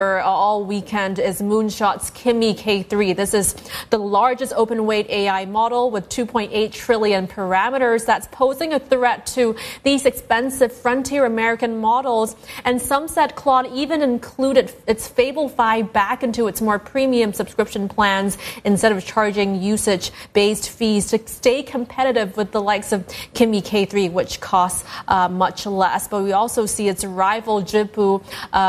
all weekend is Moonshot's Kimi K3. This is the largest open-weight AI model with 2.8 trillion parameters that's posing a threat to these expensive frontier American models. And some said Claude even included its Fable 5 back into its more premium subscription plans instead of charging usage-based fees to stay competitive with the likes of Kimi K3, which costs much less. But we also see its rival Jipu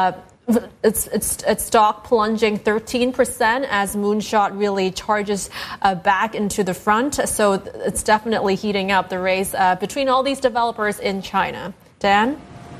its stock plunging 13% as Moonshot really charges back into the front. So it's definitely heating up the race between all these developers in China. Dan?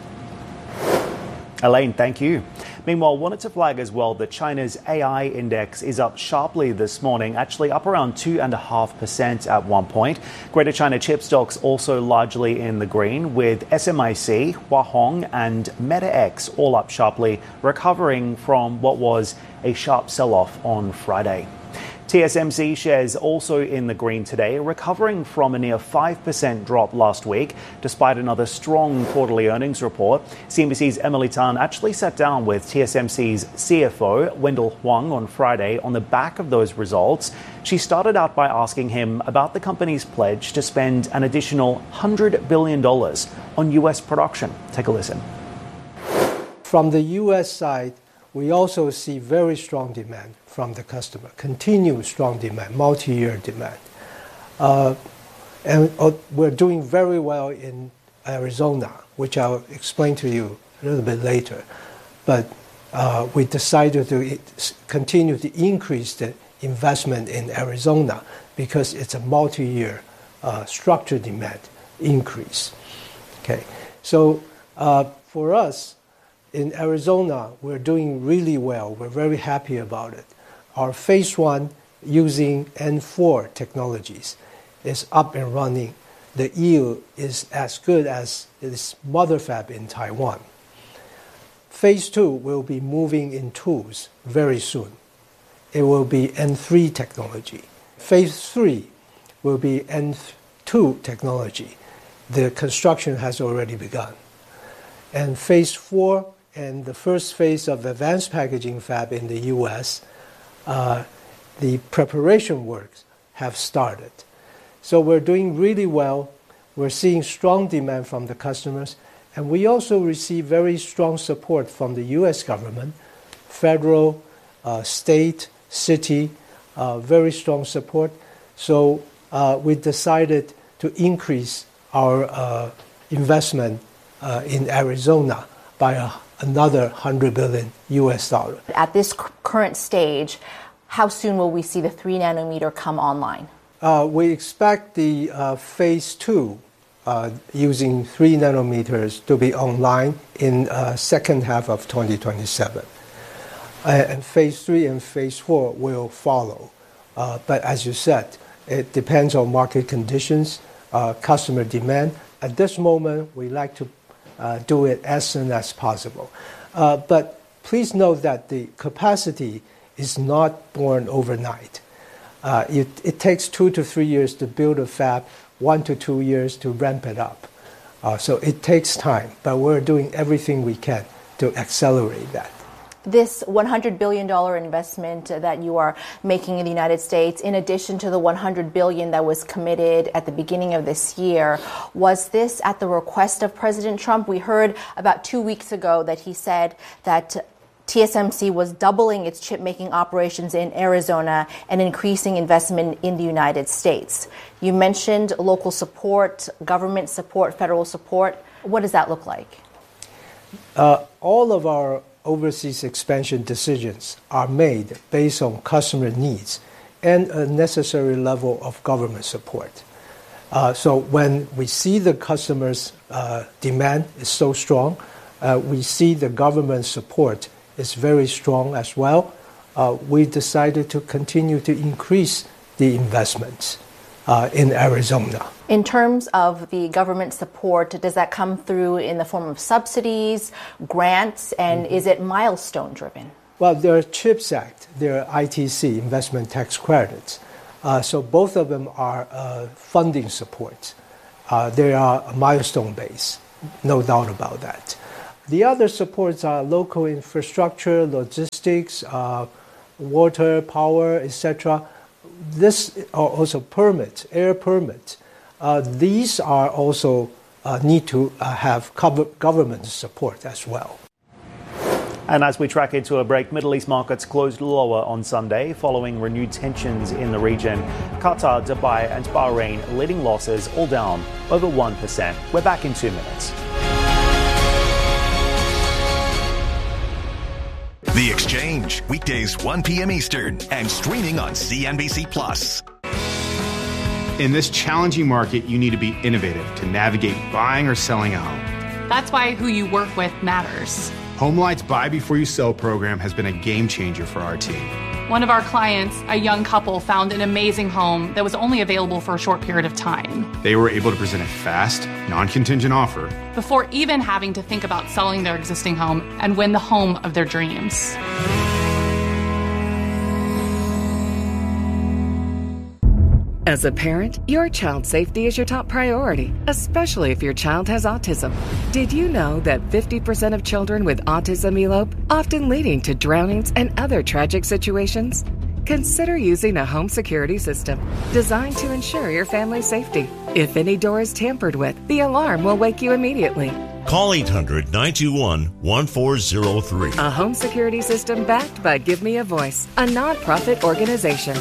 Elaine, thank you. Meanwhile, wanted to flag as well that China's AI index is up sharply this morning, actually up around 2.5% at one point. Greater China chip stocks also largely in the green, with SMIC, Huahong and MetaX all up sharply, recovering from what was a sharp sell-off on Friday. TSMC shares also in the green today, recovering from a near 5% drop last week, despite another strong quarterly earnings report. CNBC's Emily Tan actually sat down with TSMC's CFO, Wendell Huang, on Friday on the back of those results. She started out by asking him about the company's pledge to spend an additional $100 billion on U.S. production. Take a listen. From the U.S. side, we also see very strong demand from the customer, continued strong demand, multi-year demand. And we're doing very well in Arizona, which I'll explain to you a little bit later. But we decided to continue to increase the investment in Arizona because it's a multi-year structured demand increase. Okay, so for us, in Arizona, we're doing really well. We're very happy about it. Our phase 1 using N4 technologies is up and running. The yield is as good as its mother fab in Taiwan. Phase 2 will be moving in tools very soon. It will be N3 technology. Phase 3 will be N2 technology. The construction has already begun. And phase 4 and the first phase of advanced packaging fab in the U.S., the preparation works have started. So we're doing really well. We're seeing strong demand from the customers. And we also receive very strong support from the U.S. government, federal, state, city, very strong support. So we decided to increase our investment in Arizona by another $100 billion US. At this current stage, how soon will we see the 3 nanometer come online? We expect the phase 2 using 3 nanometers to be online in second half of 2027. And phase 3 and phase 4 will follow. But as you said, it depends on market conditions, customer demand. At this moment, we like to do it as soon as possible. But please note that the capacity is not born overnight. It takes 2 to 3 years to build a fab, 1 to 2 years to ramp it up. So it takes time, but we're doing everything we can to accelerate that. This $100 billion investment that you are making in the United States, in addition to the $100 billion that was committed at the beginning of this year, was this at the request of President Trump? We heard about 2 weeks ago that he said that TSMC was doubling its chip-making operations in Arizona and increasing investment in the United States. You mentioned local support, government support, federal support. What does that look like? All of our overseas expansion decisions are made based on customer needs and a necessary level of government support. So when we see the customers' demand is so strong, we see the government support is very strong as well. We decided to continue to increase the investments in Arizona. In terms of the government support, does that come through in the form of subsidies, grants, and is it milestone driven? Well, there are CHIPS Act, there are ITC, investment tax credits. So both of them are funding support. They are milestone based, no doubt about that. The other supports are local infrastructure, logistics, water, power, etc. This are also permits, air permits. These are also need to have government support as well. And as we track into a break, Middle East markets closed lower on Sunday following renewed tensions in the region. Qatar, Dubai and Bahrain leading losses, all down over 1%. We're back in 2 minutes. The Exchange, weekdays 1 p.m. Eastern and streaming on CNBC Plus. In this challenging market, you need to be innovative to navigate buying or selling a home. That's why who you work with matters. HomeLight's Buy Before You Sell program has been a game changer for our team. One of our clients, a young couple, found an amazing home that was only available for a short period of time. They were able to present a fast, non-contingent offer before even having to think about selling their existing home and win the home of their dreams. As a parent, your child's safety is your top priority, especially if your child has autism. Did you know that 50% of children with autism elope, often leading to drownings and other tragic situations? Consider using a home security system designed to ensure your family's safety. If any door is tampered with, the alarm will wake you immediately. Call 800-921-1403. A home security system backed by Give Me a Voice, a nonprofit organization.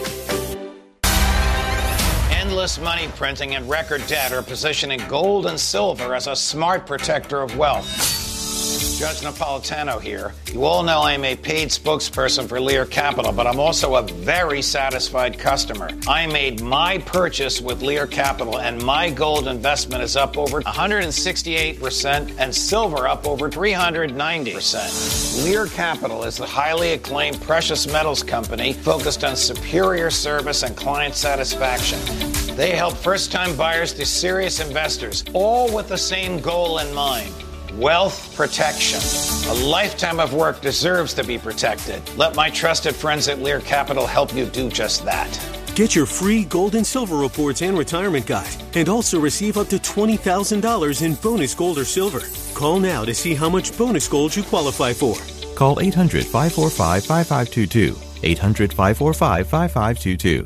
Endless money printing and record debt are positioning gold and silver as a smart protector of wealth. Judge Napolitano here. You all know I'm a paid spokesperson for Lear Capital, but I'm also a very satisfied customer. I made my purchase with Lear Capital, and my gold investment is up over 168% and silver up over 390%. Lear Capital is the highly acclaimed precious metals company focused on superior service and client satisfaction. They help first-time buyers to serious investors, all with the same goal in mind. Wealth protection. A lifetime of work deserves to be protected. Let my trusted friends at Lear Capital help you do just that. Get your free gold and silver reports and retirement guide, and also receive up to $20,000 in bonus gold or silver. Call now to see how much bonus gold you qualify for. Call 800-545-5522. 800-545-5522.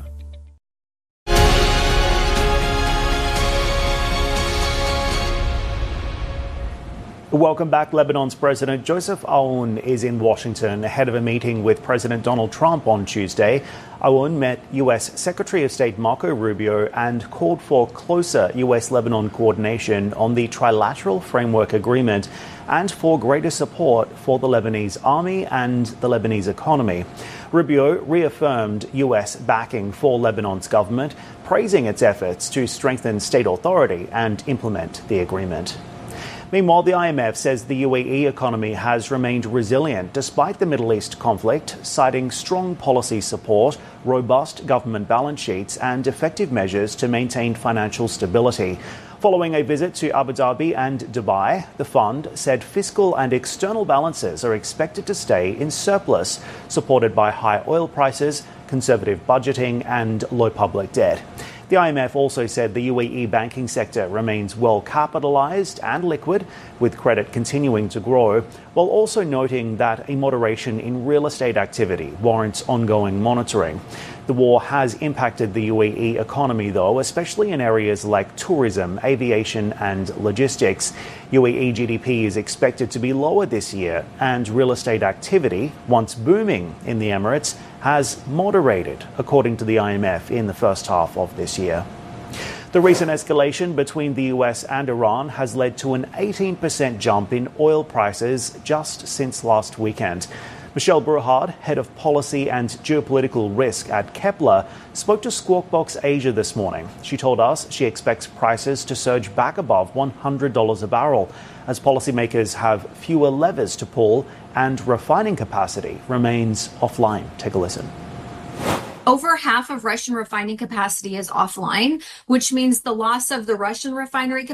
Welcome back. Lebanon's President Joseph Aoun is in Washington ahead of a meeting with President Donald Trump on Tuesday. Aoun met U.S. Secretary of State Marco Rubio and called for closer U.S.-Lebanon coordination on the Trilateral Framework Agreement and for greater support for the Lebanese army and the Lebanese economy. Rubio reaffirmed U.S. backing for Lebanon's government, praising its efforts to strengthen state authority and implement the agreement. Meanwhile, the IMF says the UAE economy has remained resilient despite the Middle East conflict, citing strong policy support, robust government balance sheets, and effective measures to maintain financial stability. Following a visit to Abu Dhabi and Dubai, the fund said fiscal and external balances are expected to stay in surplus, supported by high oil prices, conservative budgeting, and low public debt. The IMF also said the UAE banking sector remains well capitalized and liquid, with credit continuing to grow, while also noting that a moderation in real estate activity warrants ongoing monitoring. The war has impacted the UAE economy, though, especially in areas like tourism, aviation and logistics. UAE GDP is expected to be lower this year, and real estate activity, once booming in the Emirates, has moderated, according to the IMF, in the first half of this year. The recent escalation between the US and Iran has led to an 18% jump in oil prices just since last weekend. Michelle Bruhard, head of policy and geopolitical risk at Kepler, spoke to Squawk Box Asia this morning. She told us she expects prices to surge back above $100 a barrel as policymakers have fewer levers to pull and refining capacity remains offline. Take a listen. Over half of Russian refining capacity is offline, which means the loss of the Russian refineries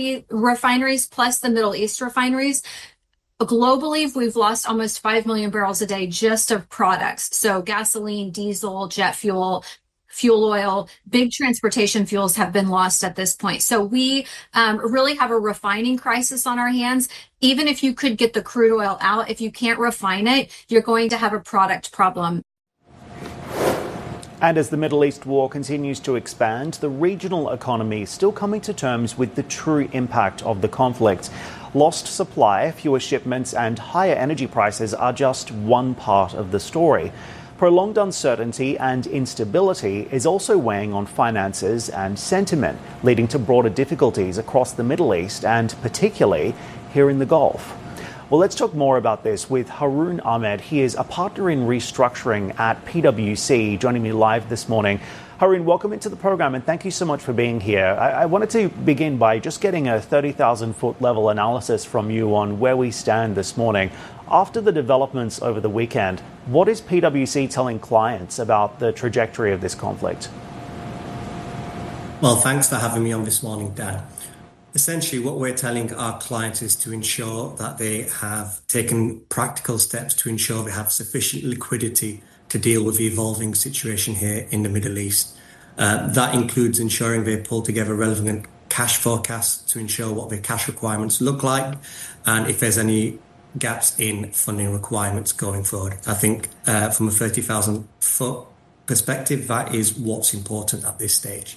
plus the Middle East refineries. Globally, we've lost almost 5 million barrels a day just of products. So gasoline, diesel, jet fuel, fuel oil, big transportation fuels have been lost at this point. So we really have a refining crisis on our hands. Even if you could get the crude oil out, if you can't refine it, you're going to have a product problem. And as the Middle East war continues to expand, the regional economy is still coming to terms with the true impact of the conflict. Lost supply, fewer shipments, and higher energy prices are just one part of the story. Prolonged uncertainty and instability is also weighing on finances and sentiment, leading to broader difficulties across the Middle East and particularly here in the Gulf. Well, let's talk more about this with Haroon Ahmed. He is a partner in restructuring at PwC, joining me live this morning. Haroon, welcome into the program and thank you so much for being here. I wanted to begin by just getting a 30,000-foot level analysis from you on where we stand this morning. After the developments over the weekend, what is PwC telling clients about the trajectory of this conflict? Well, thanks for having me on this morning, Dan. Essentially, what we're telling our clients is to ensure that they have taken practical steps to ensure they have sufficient liquidity to deal with the evolving situation here in the Middle East. That includes ensuring they pull together relevant cash forecasts to ensure what their cash requirements look like and if there's any gaps in funding requirements going forward. I think from a 30,000-foot perspective, that is what's important at this stage.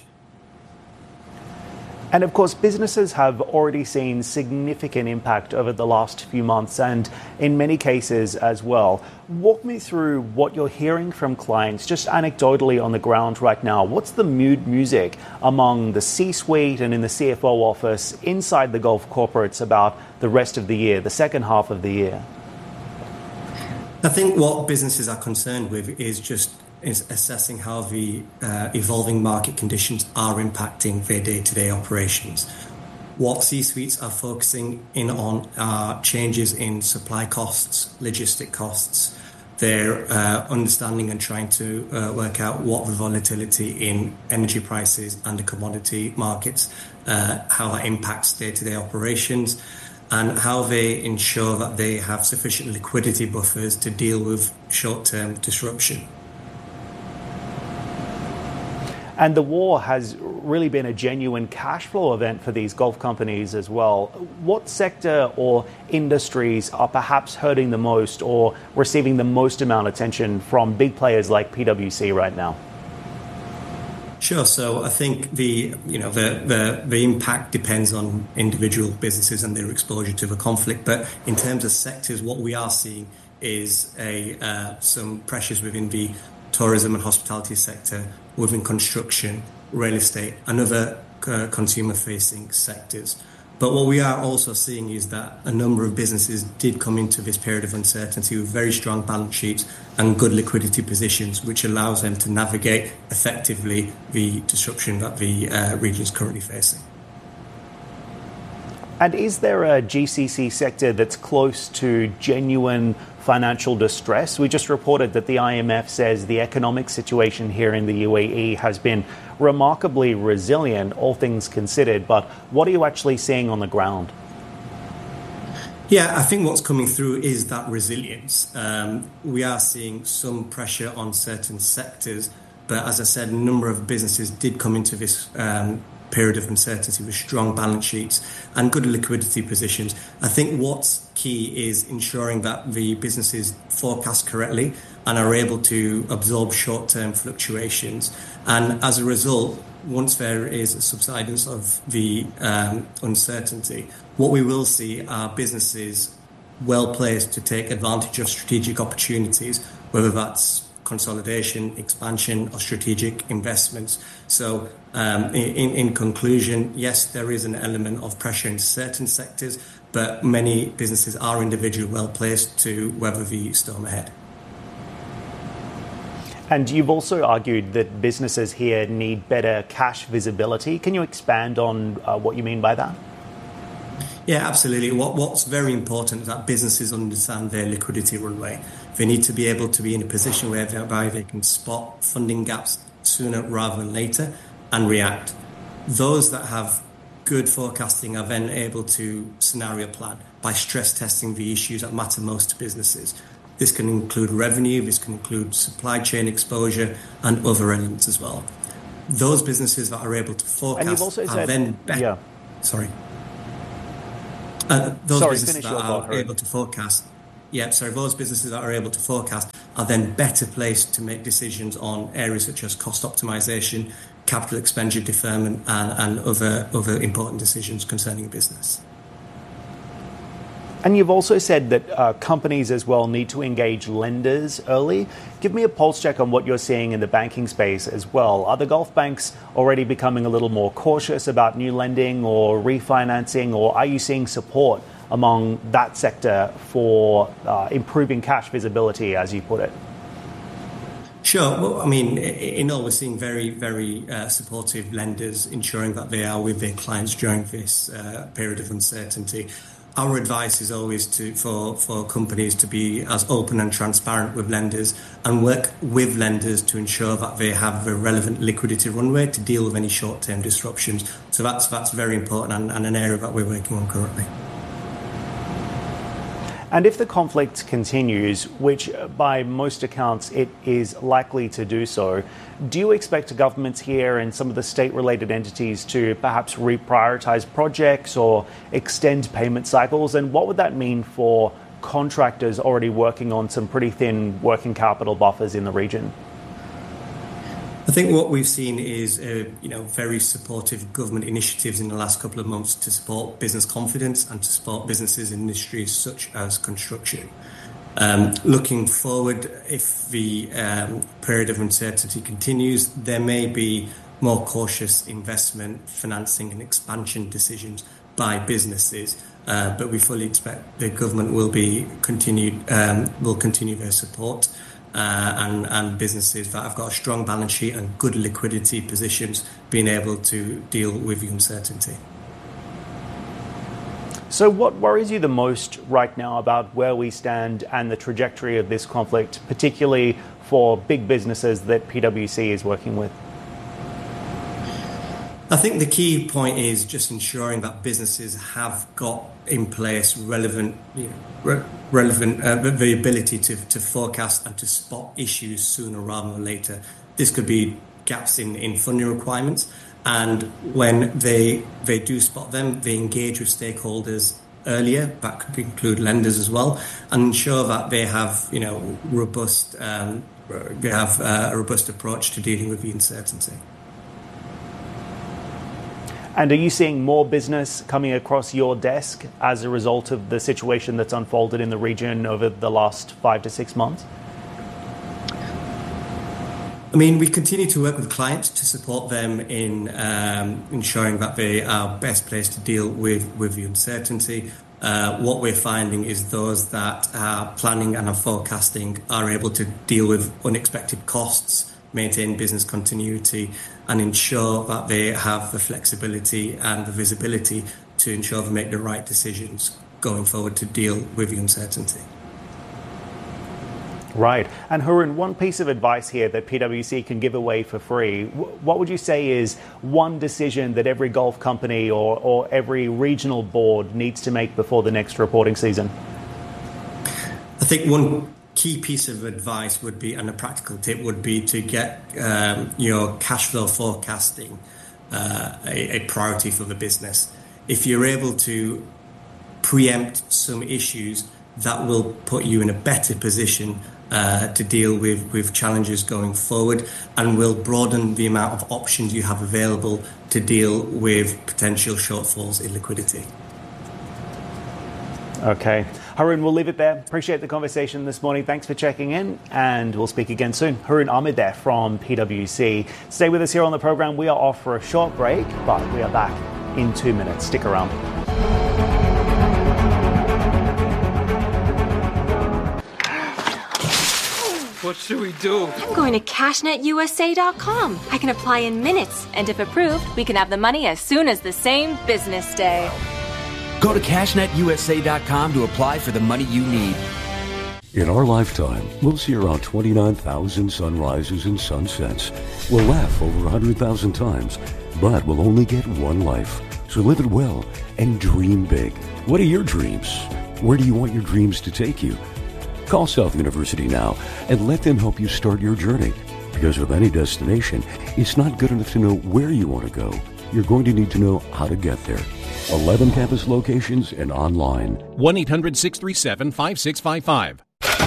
And of course, businesses have already seen significant impact over the last few months and in many cases as well. Walk me through what you're hearing from clients, just anecdotally on the ground right now. What's the mood music among the C-suite and in the CFO office inside the Gulf corporates about the rest of the year, the second half of the year? I think what businesses are concerned with is assessing how the evolving market conditions are impacting their day-to-day operations. What C-suites are focusing in on are changes in supply costs, logistic costs. They're understanding and trying to work out what the volatility in energy prices and the commodity markets, how that impacts day-to-day operations, and how they ensure that they have sufficient liquidity buffers to deal with short-term disruption. And the war has really been a genuine cash flow event for these Gulf companies as well. What sector or industries are perhaps hurting the most or receiving the most amount of attention from big players like PwC right now? Sure. So I think the impact depends on individual businesses and their exposure to the conflict. But in terms of sectors, what we are seeing is some pressures within the tourism and hospitality sector, within construction, real estate, and other consumer-facing sectors. But what we are also seeing is that a number of businesses did come into this period of uncertainty with very strong balance sheets and good liquidity positions, which allows them to navigate effectively the disruption that the region is currently facing. And is there a GCC sector that's close to genuine financial distress? We just reported that the IMF says the economic situation here in the UAE has been remarkably resilient, all things considered. But what are you actually seeing on the ground? Yeah, I think what's coming through is that resilience. We are seeing some pressure on certain sectors, but as I said, a number of businesses did come into this period of uncertainty with strong balance sheets and good liquidity positions. I think what's key is ensuring that the businesses forecast correctly and are able to absorb short-term fluctuations. And as a result, once there is a subsidence of the uncertainty, what we will see are businesses well placed to take advantage of strategic opportunities, whether that's consolidation, expansion, or strategic investments. So in conclusion, yes, there is an element of pressure in certain sectors, but many businesses are individually well placed to weather the storm ahead. And you've also argued that businesses here need better cash visibility. Can you expand on what you mean by that? Yeah, absolutely. What's very important is that businesses understand their liquidity runway. They need to be able to be in a position whereby they can spot funding gaps sooner rather than later and react. Those that have good forecasting are then able to scenario plan by stress testing the issues that matter most to businesses. This can include revenue, this can include supply chain exposure and other elements as well. Those businesses that are able to forecast and you've also are said, then better. Yeah. Sorry. Businesses that are able to forecast. Those businesses that are able to forecast are then better placed to make decisions on areas such as cost optimization, capital expenditure deferment, and other important decisions concerning a business. And you've also said that companies as well need to engage lenders early. Give me a pulse check on what you're seeing in the banking space as well. Are the Gulf banks already becoming a little more cautious about new lending or refinancing, or are you seeing support among that sector for improving cash visibility, as you put it? Sure. Well, I mean, in all, we're seeing very, very supportive lenders ensuring that they are with their clients during this period of uncertainty. Our advice is always for companies to be as open and transparent with lenders and work with lenders to ensure that they have a relevant liquidity runway to deal with any short-term disruptions. So that's very important and an area that we're working on currently. And if the conflict continues, which by most accounts it is likely to do so, do you expect governments here and some of the state-related entities to perhaps reprioritize projects or extend payment cycles? And what would that mean for contractors already working on some pretty thin working capital buffers in the region? I think what we've seen is very supportive government initiatives in the last couple of months to support business confidence and to support businesses in industries such as construction. Looking forward, if the period of uncertainty continues, there may be more cautious investment, financing and expansion decisions by businesses. But we fully expect the government will continue their support. And businesses that have got a strong balance sheet and good liquidity positions being able to deal with the uncertainty. So what worries you the most right now about where we stand and the trajectory of this conflict, particularly for big businesses that PwC is working with? I think the key point is just ensuring that businesses have got in place relevant the ability to forecast and to spot issues sooner rather than later. This could be gaps in funding requirements, and when they do spot them, they engage with stakeholders earlier. That could include lenders as well, and ensure that they have a robust approach to dealing with the uncertainty. And are you seeing more business coming across your desk as a result of the situation that's unfolded in the region over the last 5 to 6 months? I mean, we continue to work with clients to support them in ensuring that they are best placed to deal with the uncertainty. What we're finding is those that are planning and are forecasting are able to deal with unexpected costs, maintain business continuity, and ensure that they have the flexibility and the visibility to ensure they make the right decisions going forward to deal with the uncertainty. Right. And Haroon, one piece of advice here that PwC can give away for free, what would you say is one decision that every Gulf company or every regional board needs to make before the next reporting season? I think one key piece of advice would be, and a practical tip would be, to get your cash flow forecasting a priority for the business. If you're able to preempt some issues, that will put you in a better position to deal with challenges going forward, and will broaden the amount of options you have available to deal with potential shortfalls in liquidity. Okay. Haroon, we'll leave it there. Appreciate the conversation this morning. Thanks for checking in, and we'll speak again soon. Haroon Ahmed there from PwC. Stay with us here on the program. We are off for a short break, but we are back in 2 minutes. Stick around. What should we do? I'm going to CashNetUSA.com. I can apply in minutes, and if approved, we can have the money as soon as the same business day. Go to CashNetUSA.com to apply for the money you need. In our lifetime, we'll see around 29,000 sunrises and sunsets. We'll laugh over 100,000 times, but we'll only get one life. So live it well and dream big. What are your dreams? Where do you want your dreams to take you? Call South University now and let them help you start your journey. Because with any destination, it's not good enough to know where you want to go. You're going to need to know how to get there. 11 campus locations and online. 1-800-637-5655.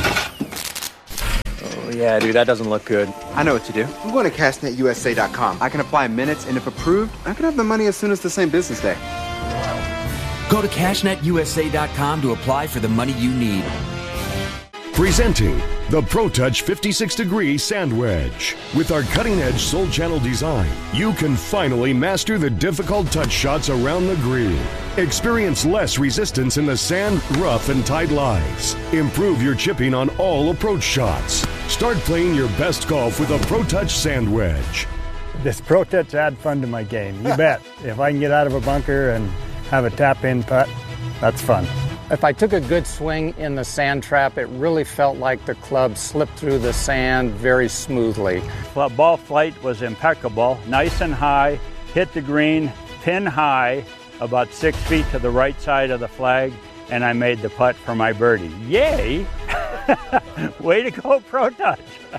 Oh, yeah, dude, that doesn't look good. I know what to do. I'm going to CashNetUSA.com. I can apply in minutes, and if approved, I can have the money as soon as the same business day. Go to CashNetUSA.com to apply for the money you need. Presenting the ProTouch 56-degree Sand Wedge. With our cutting-edge Soul Channel design, you can finally master the difficult touch shots around the green. Experience less resistance in the sand, rough, and tight lies. Improve your chipping on all approach shots. Start playing your best golf with a ProTouch Sand Wedge. This ProTouch add fun to my game, you bet. If I can get out of a bunker and have a tap-in putt, that's fun. If I took a good swing in the sand trap, it really felt like the club slipped through the sand very smoothly. Well, ball flight was impeccable, nice and high, hit the green, pin high, about 6 feet to the right side of the flag, and I made the putt for my birdie. Yay! Way to go, ProTouch!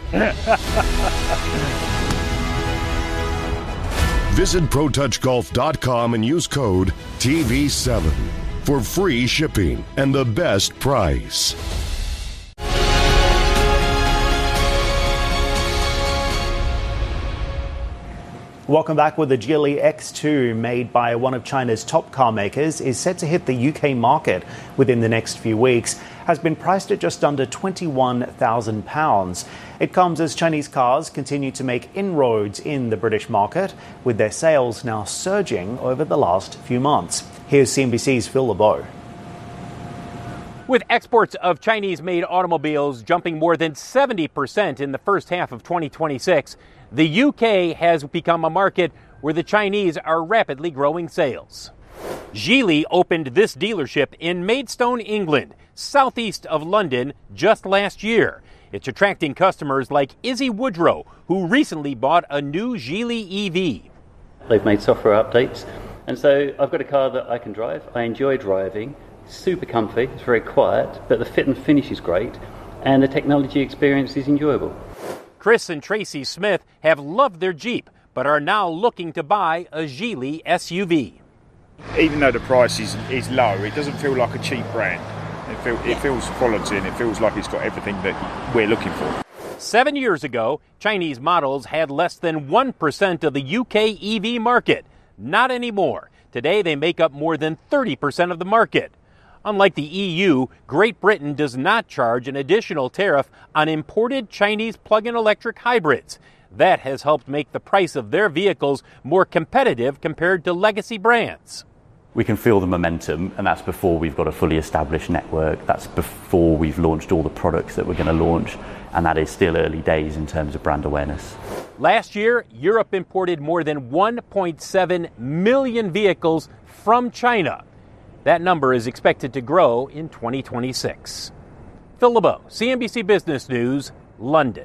Visit ProTouchGolf.com and use code TV7 for free shipping and the best price. Welcome back. With the Geely X2, made by one of China's top car makers, is set to hit the UK market within the next few weeks, has been priced at just under £21,000. It comes as Chinese cars continue to make inroads in the British market, with their sales now surging over the last few months. Here's CNBC's Phil LeBeau. With exports of Chinese-made automobiles jumping more than 70% in the first half of 2026, the UK has become a market where the Chinese are rapidly growing sales. Geely opened this dealership in Maidstone, England, southeast of London, just last year. It's attracting customers like Izzy Woodrow, who recently bought a new Geely EV. They've made software updates, and so I've got a car that I can drive. I enjoy driving. It's super comfy, it's very quiet, but the fit and finish is great, and the technology experience is enjoyable. Chris and Tracy Smith have loved their Jeep, but are now looking to buy a Geely SUV. Even though the price is low, it doesn't feel like a cheap brand. It feels quality, and it feels like it's got everything that we're looking for. 7 years ago, Chinese models had less than 1% of the UK EV market. Not anymore. Today, they make up more than 30% of the market. Unlike the EU, Great Britain does not charge an additional tariff on imported Chinese plug-in electric hybrids. That has helped make the price of their vehicles more competitive compared to legacy brands. We can feel the momentum, and that's before we've got a fully established network. That's before we've launched all the products that we're going to launch, and that is still early days in terms of brand awareness. Last year, Europe imported more than 1.7 million vehicles from China. That number is expected to grow in 2026. Phil LeBeau, CNBC Business News, London.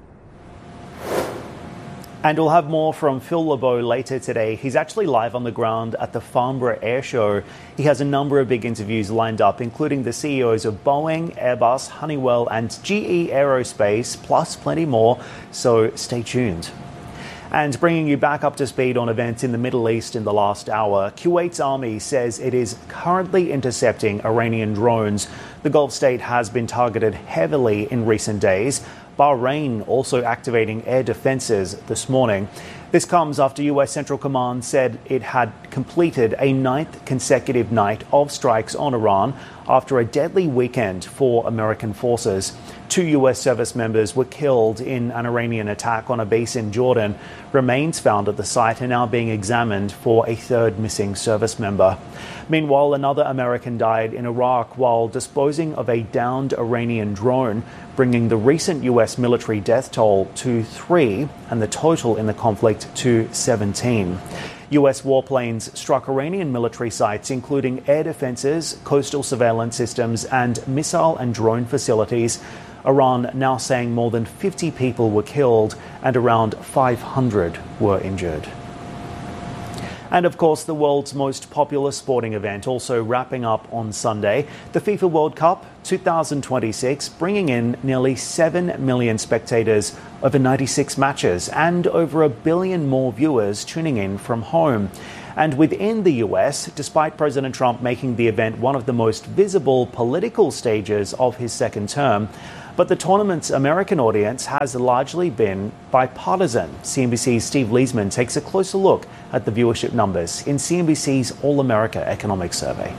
And we'll have more from Phil LeBeau later today. He's actually live on the ground at the Farnborough Air Show. He has a number of big interviews lined up, including the CEOs of Boeing, Airbus, Honeywell, and GE Aerospace, plus plenty more. So stay tuned. And bringing you back up to speed on events in the Middle East in the last hour, Kuwait's army says it is currently intercepting Iranian drones. The Gulf state has been targeted heavily in recent days. Bahrain also activating air defenses this morning. This comes after U.S. Central Command said it had completed a 9th consecutive night of strikes on Iran after a deadly weekend for American forces. 2 U.S. service members were killed in an Iranian attack on a base in Jordan. Remains found at the site are now being examined for a 3rd missing service member. Meanwhile, another American died in Iraq while disposing of a downed Iranian drone, bringing the recent U.S. military death toll to 3 and the total in the conflict to 17. U.S. warplanes struck Iranian military sites, including air defenses, coastal surveillance systems, and missile and drone facilities. Iran now saying more than 50 people were killed and around 500 were injured. And of course, the world's most popular sporting event also wrapping up on Sunday. The FIFA World Cup 2026, bringing in nearly 7 million spectators over 96 matches and over 1 billion more viewers tuning in from home. And within the US, despite President Trump making the event one of the most visible political stages of his second term, but the tournament's American audience has largely been bipartisan. CNBC's Steve Leisman takes a closer look at the viewership numbers in CNBC's All-America Economic Survey.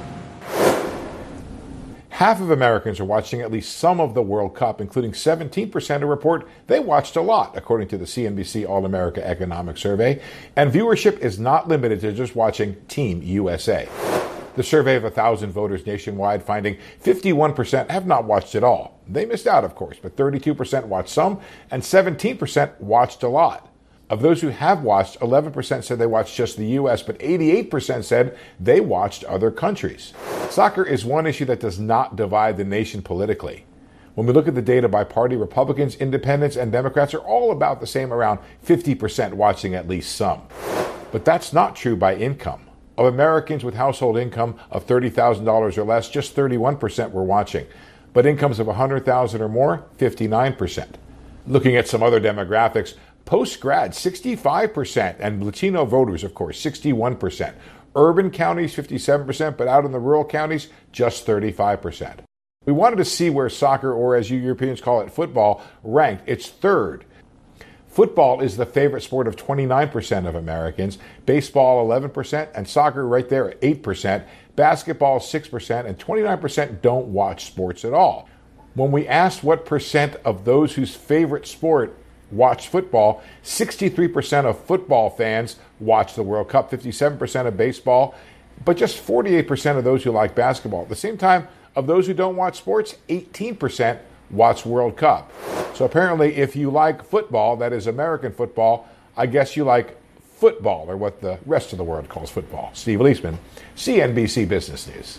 Half of Americans are watching at least some of the World Cup, including 17% who report they watched a lot, according to the CNBC All-America Economic Survey. And viewership is not limited to just watching Team USA. The survey of 1,000 voters nationwide finding 51% have not watched at all. They missed out, of course, but 32% watched some and 17% watched a lot. Of those who have watched, 11% said they watched just the U.S., but 88% said they watched other countries. Soccer is one issue that does not divide the nation politically. When we look at the data by party, Republicans, Independents, and Democrats are all about the same, around 50% watching at least some. But that's not true by income. Of Americans with household income of $30,000 or less, just 31% were watching. But incomes of $100,000 or more, 59%. Looking at some other demographics, post-grad, 65%, and Latino voters, of course, 61%. Urban counties, 57%, but out in the rural counties, just 35%. We wanted to see where soccer, or as you Europeans call it, football, ranked. It's third. Football is the favorite sport of 29% of Americans, baseball 11%, and soccer right there at 8%, basketball 6%, and 29% don't watch sports at all. When we asked what percent of those whose favorite sport watch football, 63% of football fans watch the World Cup, 57% of baseball, but just 48% of those who like basketball. At the same time, of those who don't watch sports, 18% watch World Cup. So apparently, if you like football, that is American football, I guess you like football, or what the rest of the world calls football. Steve Leisman, CNBC Business News.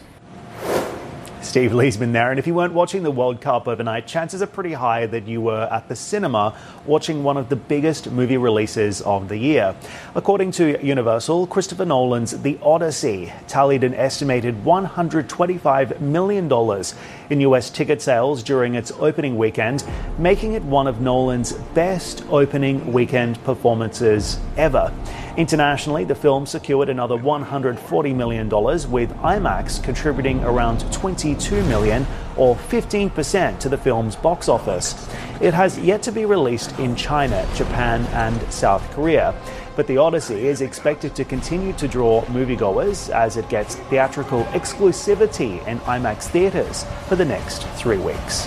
Steve Leisman there. And if you weren't watching the World Cup overnight, chances are pretty high that you were at the cinema watching one of the biggest movie releases of the year. According to Universal, Christopher Nolan's The Odyssey tallied an estimated $125 million in U.S. ticket sales during its opening weekend, making it one of Nolan's best opening weekend performances ever. Internationally, the film secured another $140 million, with IMAX contributing around $22 million, or 15% to the film's box office. It has yet to be released in China, Japan, and South Korea. But The Odyssey is expected to continue to draw moviegoers as it gets theatrical exclusivity in IMAX theaters for the next 3 weeks.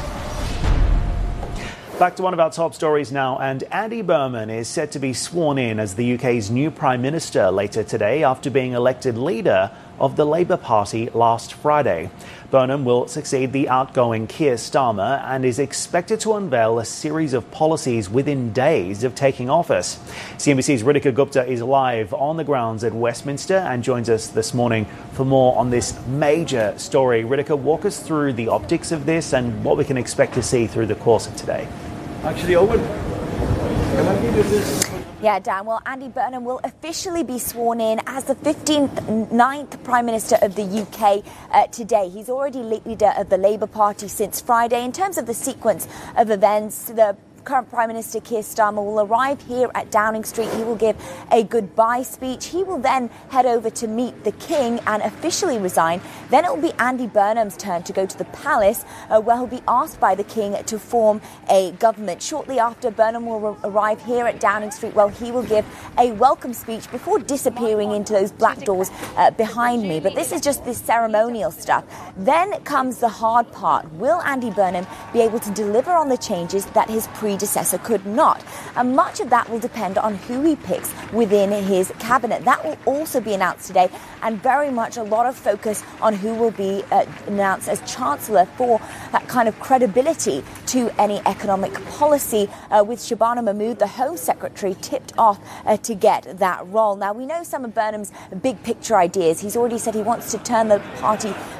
Back to one of our top stories now, and Andy Burnham is set to be sworn in as the UK's new Prime Minister later today after being elected leader of the Labour Party last Friday. Burnham will succeed the outgoing Keir Starmer and is expected to unveil a series of policies within days of taking office. CNBC's Ritika Gupta is live on the grounds at Westminster and joins us this morning for more on this major story. Ritika, walk us through the optics of this and what we can expect to see through the course of today. Actually, Owen, can I give you this? Yeah, Dan. Well, Andy Burnham will officially be sworn in as the 59th Prime Minister of the UK today. He's already leader of the Labour Party since Friday. In terms of the sequence of events, the current Prime Minister Keir Starmer will arrive here at Downing Street. He will give a goodbye speech. He will then head over to meet the King and officially resign. Then it will be Andy Burnham's turn to go to the palace, where he'll be asked by the King to form a government. Shortly after, Burnham will arrive here at Downing Street, where he will give a welcome speech before disappearing into those black doors behind me. But this is just this ceremonial stuff. Then comes the hard part. Will Andy Burnham be able to deliver on the changes that his predecessor could not? And much of that will depend on who he picks within his cabinet. That will also be announced today, and very much a lot of focus on who will be announced as Chancellor for that kind of credibility to any economic policy, with Shabana Mahmood, the Home Secretary, tipped off to get that role. Now, we know some of Burnham's big picture ideas. He's already said he wants to turn the party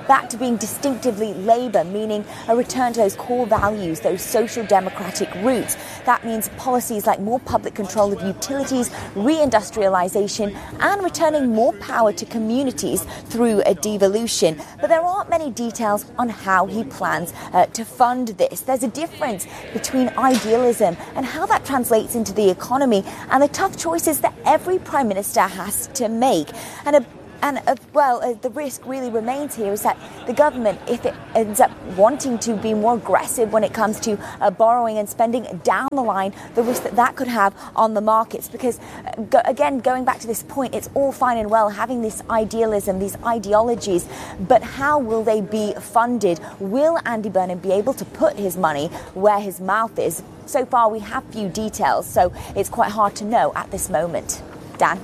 back to being distinctively Labour, meaning a return to those core values, those social democratic roots. That means policies like more public control of utilities, reindustrialisation, and returning more power to communities through a devolution. But there aren't many details on how he plans to fund this. There's a difference between idealism and how that translates into the economy and the tough choices that every Prime Minister has to make. The risk really remains here is that the government, if it ends up wanting to be more aggressive when it comes to borrowing and spending down the line, the risk that could have on the markets. Because, again, going back to this point, it's all fine and well having this idealism, these ideologies, but how will they be funded? Will Andy Burnham be able to put his money where his mouth is? So far, we have few details, so it's quite hard to know at this moment. Dan?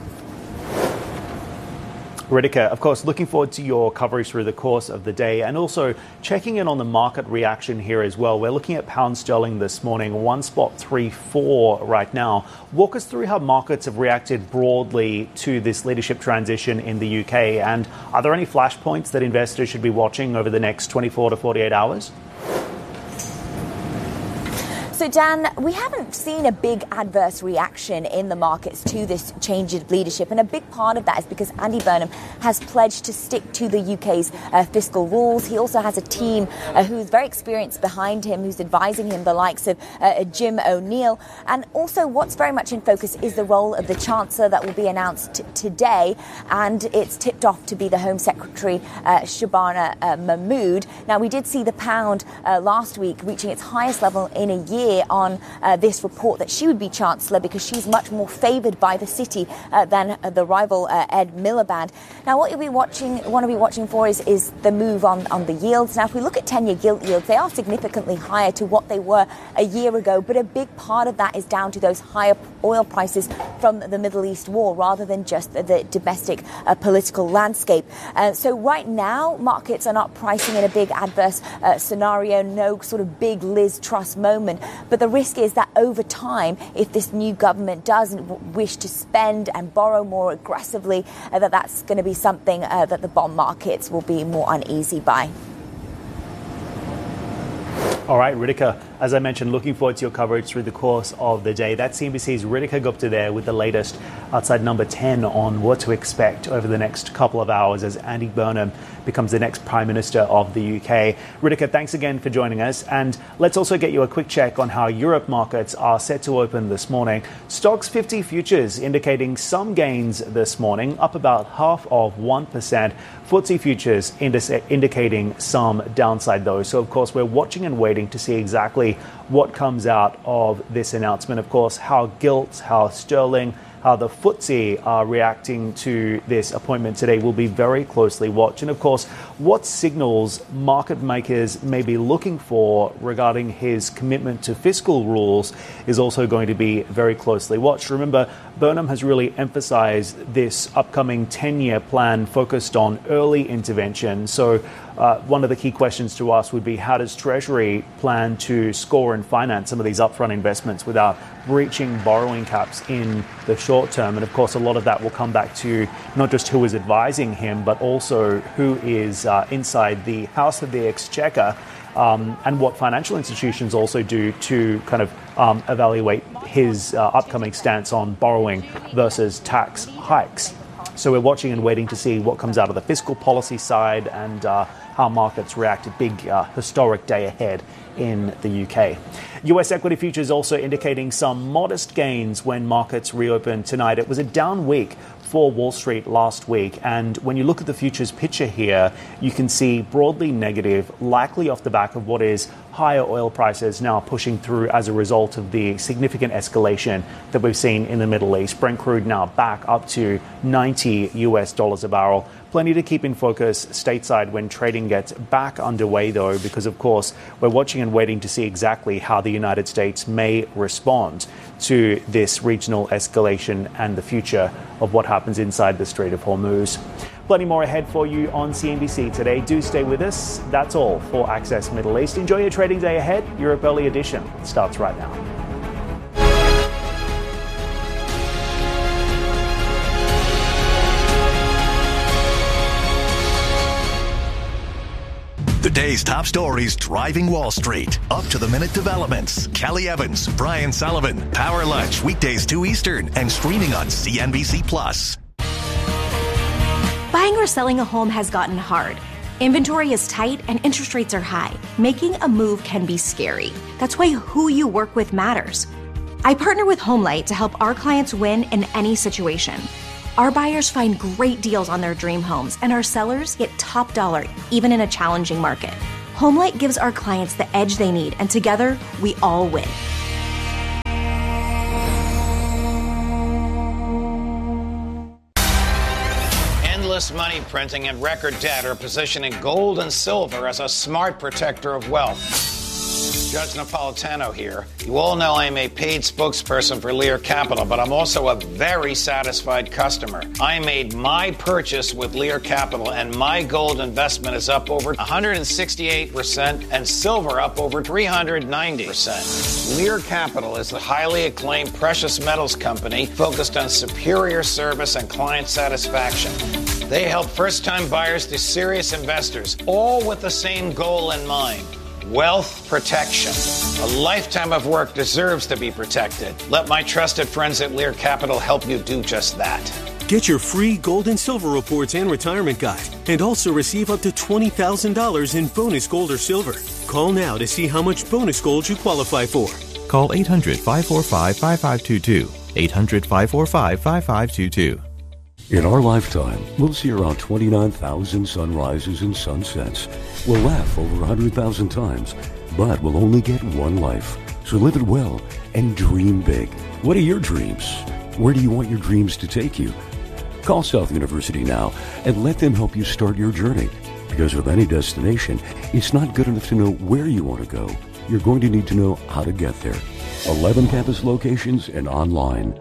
Ritika, of course, looking forward to your coverage through the course of the day and also checking in on the market reaction here as well. We're looking at pound sterling this morning, 1.34 right now. Walk us through how markets have reacted broadly to this leadership transition in the UK. And are there any flashpoints that investors should be watching over the next 24 to 48 hours? So, Dan, we haven't seen a big adverse reaction in the markets to this change of leadership. And a big part of that is because Andy Burnham has pledged to stick to the UK's fiscal rules. He also has a team who's very experienced behind him, who's advising him, the likes of Jim O'Neill. And also what's very much in focus is the role of the Chancellor that will be announced today. And it's tipped off to be the Home Secretary, Shabana Mahmood. Now, we did see the pound last week reaching its highest level in a year on this report that she would be Chancellor because she's much more favoured by the city than the rival Ed Miliband. Now, what you'll want to be watching for is the move on the yields. Now, if we look at 10-year gilt yields, they are significantly higher to what they were a year ago, but a big part of that is down to those higher oil prices from the Middle East war rather than just the domestic political landscape. So right now, markets are not pricing in a big adverse scenario, no sort of big Liz Truss moment. But the risk is that over time, if this new government doesn't wish to spend and borrow more aggressively, that's going to be something that the bond markets will be more uneasy by. All right, Ritika, as I mentioned, looking forward to your coverage through the course of the day. That's CNBC's Ritika Gupta there with the latest outside number 10 on what to expect over the next couple of hours as Andy Burnham becomes the next Prime Minister of the UK. Ritika, thanks again for joining us. And let's also get you a quick check on how Europe markets are set to open this morning. Stocks 50 futures indicating some gains this morning, up about 0.5%. FTSE futures indicating some downside, though. So, of course, we're watching and waiting to see exactly what comes out of this announcement. Of course, how gilt, how sterling, how the FTSE are reacting to this appointment today will be very closely watched. And of course, what signals market makers may be looking for regarding his commitment to fiscal rules is also going to be very closely watched. Remember, Burnham has really emphasized this upcoming 10-year plan focused on early intervention. So one of the key questions to us would be, how does Treasury plan to score and finance some of these upfront investments without breaching borrowing caps in the short term? And of course, a lot of that will come back to not just who is advising him, but also who is inside the House of the Exchequer, and what financial institutions also do to kind of evaluate his upcoming stance on borrowing versus tax hikes. So we're watching and waiting to see what comes out of the fiscal policy side and how markets react. A big historic day ahead in the UK. US equity futures also indicating some modest gains when markets reopen tonight. It was a down week for Wall Street last week, and when you look at the futures picture here, you can see broadly negative, likely off the back of what is higher oil prices now pushing through as a result of the significant escalation that we've seen in the Middle East. Brent crude now back up to $90 a barrel. Plenty to keep in focus stateside when trading gets back underway, though, because, of course, we're watching and waiting to see exactly how the United States may respond to this regional escalation and the future of what happens inside the Strait of Hormuz. Plenty more ahead for you on CNBC today. Do stay with us. That's all for Access Middle East. Enjoy your trading day ahead. Europe Early Edition starts right now. The day's top stories driving Wall Street. Up-to-the-minute developments. Kelly Evans, Brian Sullivan. Power Lunch, weekdays 2 Eastern, and streaming on CNBC+. Buying or selling a home has gotten hard. Inventory is tight and interest rates are high. Making a move can be scary. That's why who you work with matters. I partner with HomeLight to help our clients win in any situation. Our buyers find great deals on their dream homes, and our sellers get top dollar, even in a challenging market. HomeLight gives our clients the edge they need, and together, we all win. Endless money printing and record debt are positioning gold and silver as a smart protector of wealth. Judge Napolitano here. You all know I'm a paid spokesperson for Lear Capital, but I'm also a very satisfied customer. I made my purchase with Lear Capital, and my gold investment is up over 168% and silver up over 390%. Lear Capital is a highly acclaimed precious metals company focused on superior service and client satisfaction. They help first-time buyers to serious investors, all with the same goal in mind. Wealth protection. A lifetime of work deserves to be protected. Let my trusted friends at Lear Capital help you do just that. Get your free gold and silver reports and retirement guide, and also receive up to $20,000 in bonus gold or silver. Call now to see how much bonus gold you qualify for. Call 800-545-5522. 800-545-5522. In our lifetime, we'll see around 29,000 sunrises and sunsets. We'll laugh over 100,000 times, but we'll only get one life. So live it well and dream big. What are your dreams? Where do you want your dreams to take you? Call South University now and let them help you start your journey. Because with any destination, it's not good enough to know where you want to go. You're going to need to know how to get there. 11 campus locations and online.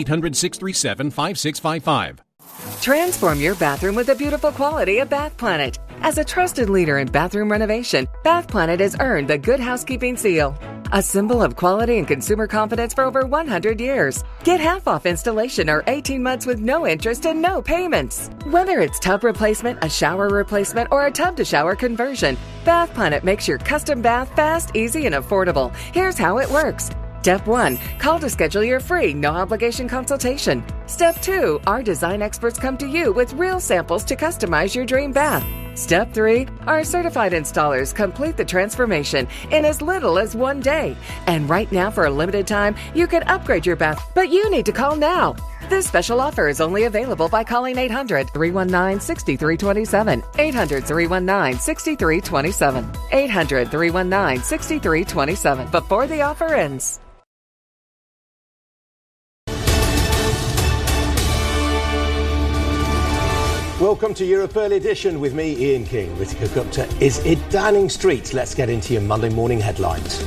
1-800-637-5655. Transform your bathroom with the beautiful quality of Bath Planet. As a trusted leader in bathroom renovation, Bath Planet has earned the Good Housekeeping seal, a symbol of quality and consumer confidence for over 100 years. Get half off installation or 18 months with no interest and no payments. Whether it's tub replacement, a shower replacement, or a tub-to-shower conversion, Bath Planet makes your custom bath fast, easy, and affordable. Here's how it works. Step 1, call to schedule your free, no-obligation consultation. Step 2, our design experts come to you with real samples to customize your dream bath. Step 3, our certified installers complete the transformation in as little as 1 day. And right now, for a limited time, you can upgrade your bath, but you need to call now. This special offer is only available by calling 800-319-6327. 800-319-6327. 800-319-6327 before the offer ends. Welcome to Europe Early Edition with me, Ian King. Ritika Gupta is in Downing Street. Let's get into your Monday morning headlines.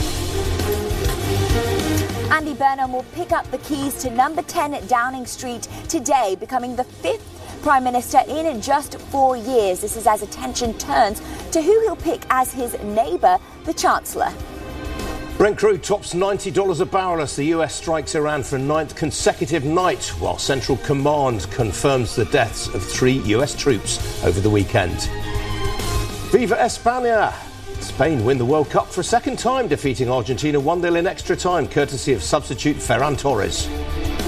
Andy Burnham will pick up the keys to number 10 Downing Street today, becoming the 5th Prime Minister in just 4 years. This is as attention turns to who he'll pick as his neighbour, the Chancellor. Brent crude tops $90 a barrel as the US strikes Iran for a 9th consecutive night, while Central Command confirms the deaths of 3 US troops over the weekend. Viva España! Spain win the World Cup for a second time, defeating Argentina 1-0 in extra time, courtesy of substitute Ferran Torres.